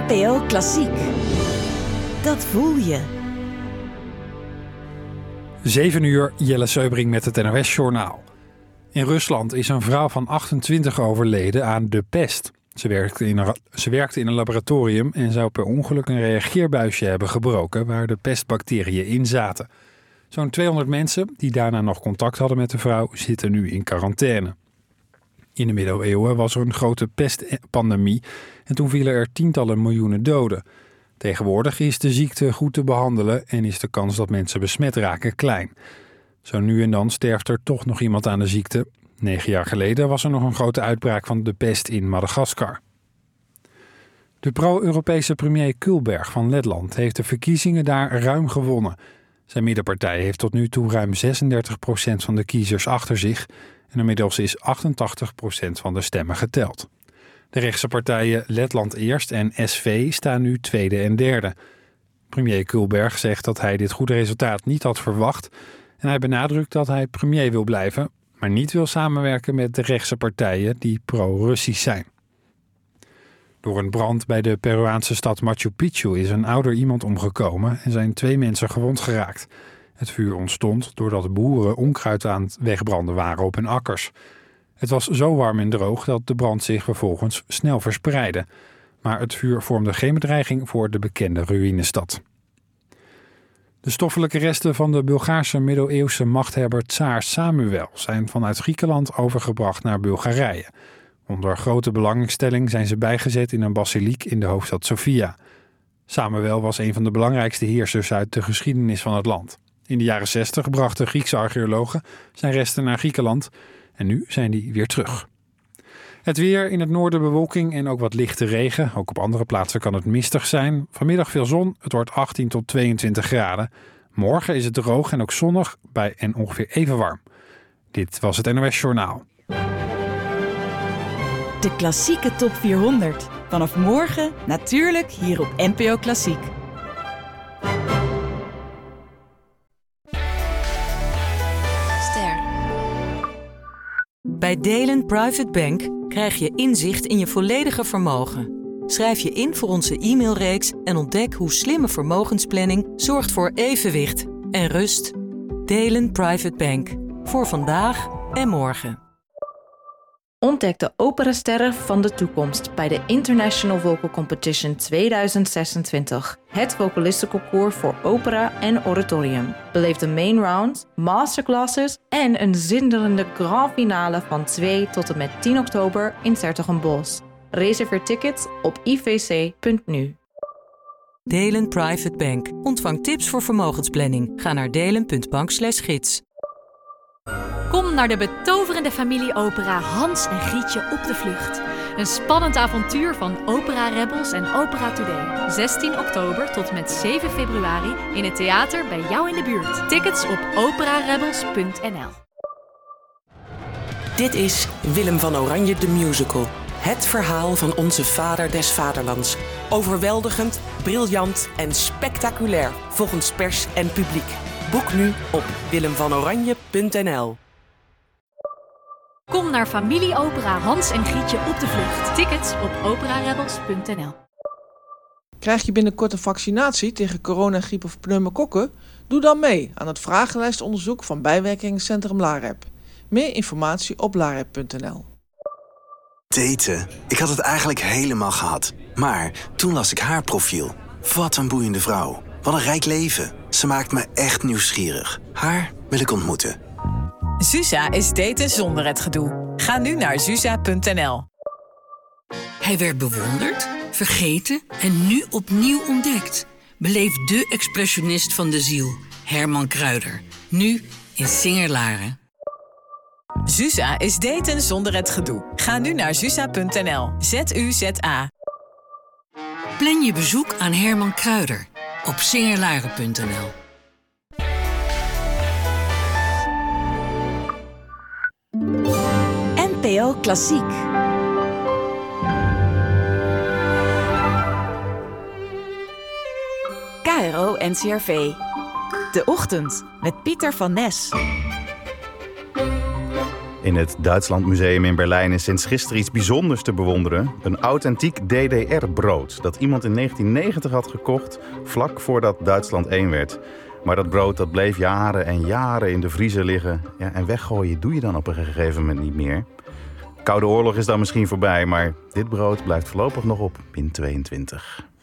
NPO Klassiek. Dat voel je. 7 uur, Jelle Seubring met het NOS-journaal. In Rusland is een vrouw van 28 overleden aan de pest. Ze werkte in een laboratorium en zou per ongeluk een reageerbuisje hebben gebroken waar de pestbacteriën in zaten. Zo'n 200 mensen die daarna nog contact hadden met de vrouw zitten nu in quarantaine. In de middeleeuwen was er een grote pestpandemie en toen vielen er tientallen miljoenen doden. Tegenwoordig is de ziekte goed te behandelen en is de kans dat mensen besmet raken klein. Zo nu en dan sterft er toch nog iemand aan de ziekte. 9 jaar geleden was er nog een grote uitbraak van de pest in Madagaskar. De pro-Europese premier Kullberg van Letland heeft de verkiezingen daar ruim gewonnen. Zijn middenpartij heeft tot nu toe ruim 36% van de kiezers achter zich en inmiddels is 88% van de stemmen geteld. De rechtse partijen Letland Eerst en SV staan nu tweede en derde. Premier Kullberg zegt dat hij dit goede resultaat niet had verwacht en hij benadrukt dat hij premier wil blijven, maar niet wil samenwerken met de rechtse partijen die pro-Russisch zijn. Door een brand bij de Peruaanse stad Machu Picchu is een ouder iemand omgekomen en zijn 2 mensen gewond geraakt. Het vuur ontstond doordat boeren onkruid aan het wegbranden waren op hun akkers. Het was zo warm en droog dat de brand zich vervolgens snel verspreidde. Maar het vuur vormde geen bedreiging voor de bekende ruïnestad. De stoffelijke resten van de Bulgaarse middeleeuwse machthebber Tsaar Samuel zijn vanuit Griekenland overgebracht naar Bulgarije. Onder grote belangstelling zijn ze bijgezet in een basiliek in de hoofdstad Sofia. Samuel was een van de belangrijkste heersers uit de geschiedenis van het land. In de jaren 60 brachten Griekse archeologen zijn resten naar Griekenland en nu zijn die weer terug. Het weer, in het noorden bewolking en ook wat lichte regen. Ook op andere plaatsen kan het mistig zijn. Vanmiddag veel zon, het wordt 18 tot 22 graden. Morgen is het droog en ook zonnig bij en ongeveer even warm. Dit was het NOS Journaal. De klassieke top 400. Vanaf morgen natuurlijk hier op NPO Klassiek. Bij Delen Private Bank krijg je inzicht in je volledige vermogen. Schrijf je in voor onze e-mailreeks en ontdek hoe slimme vermogensplanning zorgt voor evenwicht en rust. Delen Private Bank. Voor vandaag en morgen. Ontdek de operasterren van de toekomst bij de International Vocal Competition 2026. Het vocalistenconcours voor opera en oratorium. Beleef de main round, masterclasses en een zinderende grand finale van 2 tot en met 10 oktober in 's-Hertogenbosch. Reserveer tickets op ivc.nu. Delen Private Bank. Ontvang tips voor vermogensplanning. Ga naar delen.bank/gids. Kom naar de betoverende familieopera Hans en Grietje op de vlucht. Een spannend avontuur van Opera Rebels en Opera Today. 16 oktober tot met 7 februari in het theater bij jou in de buurt. Tickets op operarebels.nl. Dit is Willem van Oranje de Musical. Het verhaal van onze vader des vaderlands. Overweldigend, briljant en spectaculair volgens pers en publiek. Boek nu op willemvanoranje.nl. Kom naar familieopera Hans en Grietje op de vlucht. Tickets op operarebels.nl. Krijg je binnenkort een vaccinatie tegen corona, griep of pneumokokken? Doe dan mee aan het vragenlijstonderzoek van bijwerkingencentrum LAREP. Meer informatie op larep.nl. Daten. Ik had het eigenlijk helemaal gehad. Maar toen las ik haar profiel. Wat een boeiende vrouw. Wat een rijk leven. Ze maakt me echt nieuwsgierig. Haar wil ik ontmoeten. Suza is daten zonder het gedoe. Ga nu naar suza.nl. Hij werd bewonderd, vergeten en nu opnieuw ontdekt. Beleef de expressionist van de ziel, Herman Kruijder. Nu in Singer-Laren. Suza is daten zonder het gedoe. Ga nu naar suza.nl. ZUZA. Plan je bezoek aan Herman Kruijder op singerlaren.nl. NPO Klassiek. KRO NCRV. De Ochtend met Pieter van Nes. In het Duitslandmuseum in Berlijn is sinds gisteren iets bijzonders te bewonderen. Een authentiek DDR-brood dat iemand in 1990 had gekocht, vlak voordat Duitsland 1 werd. Maar dat brood dat bleef jaren en jaren in de vriezer liggen. Ja, en weggooien doe je dan op een gegeven moment niet meer. Koude Oorlog is dan misschien voorbij, maar dit brood blijft voorlopig nog op min 22.